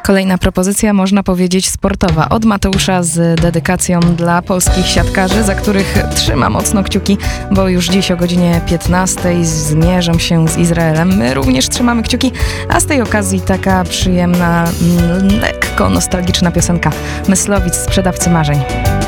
Kolejna propozycja, można powiedzieć, sportowa. Od Mateusza z dedykacją dla polskich siatkarzy, za których trzymam mocno kciuki, bo już dziś o godzinie 15 zmierzą się z Izraelem. My również trzymamy kciuki, a z tej okazji taka przyjemna, lekko nostalgiczna piosenka Myslowic, sprzedawcy marzeń.